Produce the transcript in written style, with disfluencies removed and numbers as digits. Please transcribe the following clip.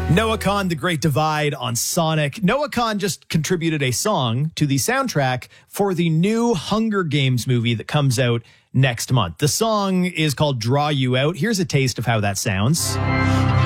Noah Kahan, The Great Divide on Sonic. Noah Kahan just contributed a song to the soundtrack for the new Hunger Games movie that comes out next month. The song is called Draw You Out. Here's a taste of how that sounds.